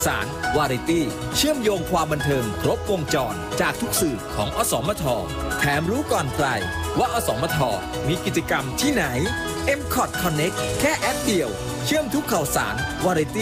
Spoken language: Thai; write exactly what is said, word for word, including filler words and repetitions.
สารวาไรตี้เชื่อมโยงความบันเทิงครบวงจรจากทุกสื่อของอสมทแถมรู้ก่อนใครว่าอสมทมีกิจกรรมที่ไหน เอ็ม คอท Connect แค่แอปเดียวเชื่อมทุกข่าวสารวาไรตี้